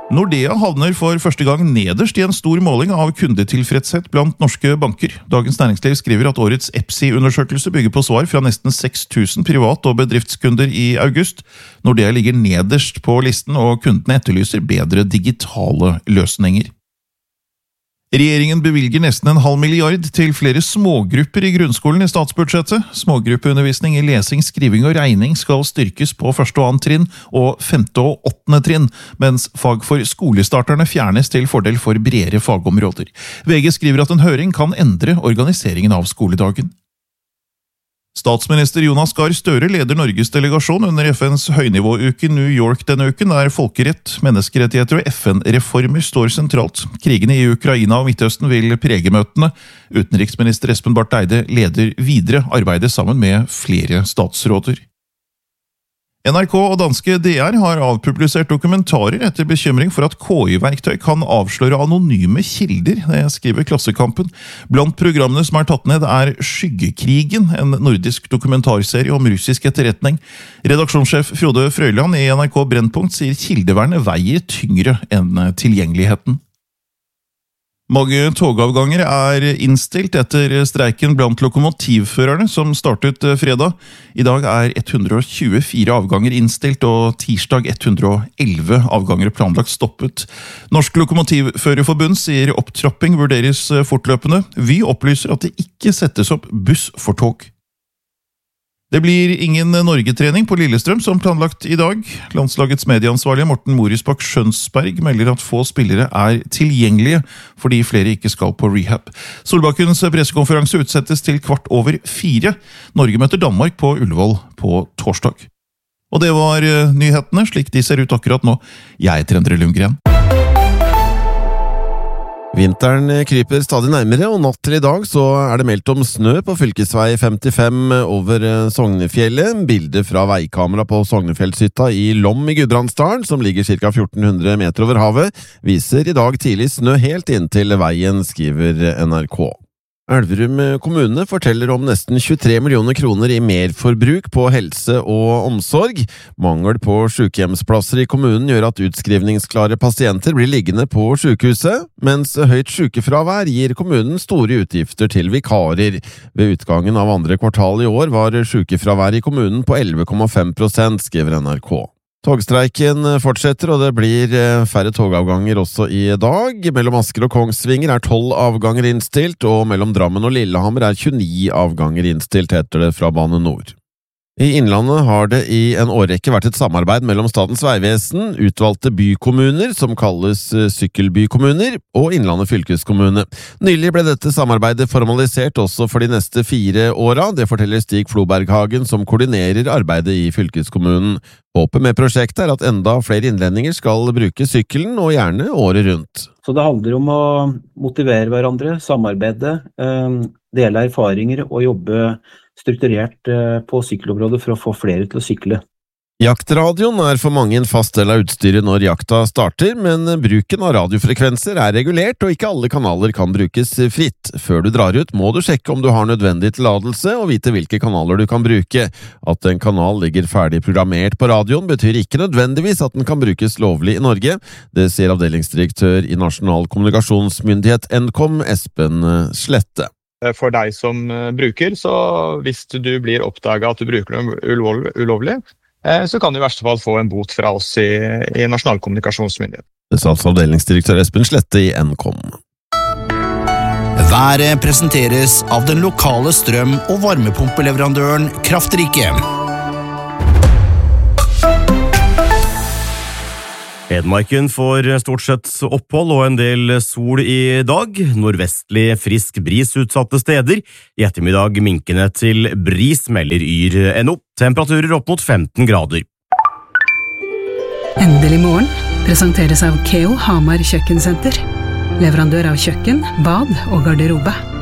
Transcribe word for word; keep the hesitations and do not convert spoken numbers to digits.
Nordea havner for første gang nederst i en stor måling av kundetilfredshet blant norske banker. Dagens Næringsliv skriver at årets E P S I-undersøkelse bygger på svar fra nesten seks tusen privat- og bedriftskunder i august. Nordea ligger nederst på listen, og kundene etterlyser bedre digitale løsninger. Regjeringen bevilger nesten en halv milliard til flere smågrupper i grunnskolen i statsbudsjettet. Smågruppeundervisning i lesing, skriving og regning skal styrkes på første og annet trinn og femte og åttende trinn, mens fag for skolestarterne fjernes til fordel for bredere fagområder. V G skriver at en høring kan endre organiseringen av skoledagen. Statsminister Jonas Gahr Støre leder Norges delegasjon under F N's høynivåuke i New York denne uken, der folkerett, menneskerettigheter og F N-reformer står sentralt. Krigene i Ukraina og Midtøsten vil prege møtene. Utenriksminister Espen Barth Eide leder videre arbeidet sammen med flere statsråder. N R K og danske D R har avpublisert dokumentarer etter bekymring for at K I-verktøy kan avsløre anonyme kilder, det skriver Klassekampen. Blant programmene som er tatt ned er Skyggekrigen, en nordisk dokumentarserie om russisk etterretning. Redaksjonssjef Frode Frøyland i N R K Brennpunkt sier kildevernet veier tyngre enn tilgjengeligheten. Mange togavganger er innstilt etter streiken blant lokomotivførerne som startet fredag. I dag er ett hundre og tjuefire avganger innstilt, og tirsdag ett hundre og elleve avganger planlagt stoppet. Norsk Lokomotivførerforbund sier opptrapping vurderes fortløpende. Vy opplyser at det ikke settes opp buss for tog. Det blir ingen Norge-trening på Lillestrøm som planlagt i dag. Landslagets medieansvarlige Morten Morisbakk Skjønsberg melder at få spillere er tilgjengelige, fordi flere ikke skal på rehab. Solbakkens pressekonferanse utsettes til kvart over fire. Norge møter Danmark på Ullevål på torsdag. Og det var nyhetene, slik de ser ut akkurat nå. Jeg heter Endre Lundgren. Vinteren kryper stadig nærmere, og natt til i dag så er det meldt om snø på fylkesvei femtifem over Sognefjellet. Bilder fra veikamera på Sognefjellshytta i Lom i Gudbrandsdalen, som ligger ca fjorten hundre meter over havet, viser i dag tidlig snø helt inntil veien, skriver N R K. Elverum kommune forteller om nesten tjuetre millioner kroner i merforbruk på helse og omsorg. Mangel på sykehjemsplasser i kommunen gjør at utskrivningsklare pasienter blir liggende på sykehuset, mens høyt sykefravær gir kommunen store utgifter til vikarer. Ved utgangen av andre kvartal i år var sykefravær i kommunen på elleve komma fem prosent, skriver N R K. Togstreiken fortsetter, og det blir færre togavganger også i dag. Mellom Asker og Kongsvinger er tolv avganger innstilt, og mellom Drammen og Lillehammer er tjueni avganger innstilt, heter det fra Bane Nor. I Innlandet har det i en årrekke vært et samarbeid mellom Statens vegvesen, utvalgte bykommuner, som kalles sykkelbykommuner, og Innlandet fylkeskommune. Nylig ble dette samarbeidet formalisert også for de neste fire åra. Det forteller Stig Floberghagen, som koordinerer arbeidet i fylkeskommunen. Håpet med prosjektet er at enda flere innlendinger skal bruke sykkelen, og gjerne året rundt. Så det handler om å motivere hverandre, samarbeide, dele erfaringer og jobbe strukturert på sykkelområdet for å få flere til å sykle. Jaktradioen er for mange en fast del av utstyret når jakta starter, men bruken av radiofrekvenser er regulert, og ikke alle kanaler kan brukes fritt. Før du drar ut må du sjekke om du har nødvendig tillatelse og vite hvilke kanaler du kan bruke. At en kanal ligger ferdig programmert på radioen betyr ikke nødvendigvis at den kan brukes lovlig i Norge. Det sier avdelingsdirektør i Nasjonal kommunikasjonsmyndighet Nkom, Espen Slette. For deg som bruker, så hvis du blir oppdaget at du bruker noe ulovlig, så kan du i verste fall få en bot fra oss i, i Nasjonal kommunikasjonsmyndighet. Det sa altså avdelingsdirektør Espen Slette i Nkom. Været presenteres av den lokale strøm- og varmepumpeleverandøren Kraftrike. Hedmarken får stort sett opphold og en del sol i dag. Nordvestlig frisk bris utsatte steder. I ettermiddag minkende til bris, melder Yr punktum no. Temperaturer opp mot femten grader. Endelig morgen presenteres av Keo Hamar Kjøkkensenter. Leverandør av kjøkken, bad og garderobe.